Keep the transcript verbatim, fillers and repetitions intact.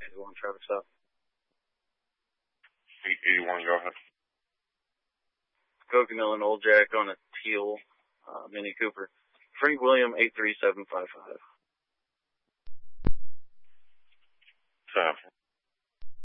eighty-one traffic stop. eighty-one, go ahead. Coconut and Old Jack on a teal uh, Mini Cooper. Frank William, eight three seven five five. Ten.